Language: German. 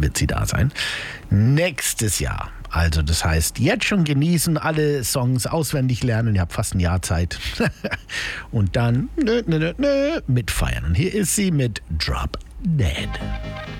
wird sie da sein. Nächstes Jahr. Also das heißt, jetzt schon genießen, alle Songs auswendig lernen. Ihr habt fast ein Jahr Zeit. Und dann mitfeiern. Und hier ist sie mit Drop Dead.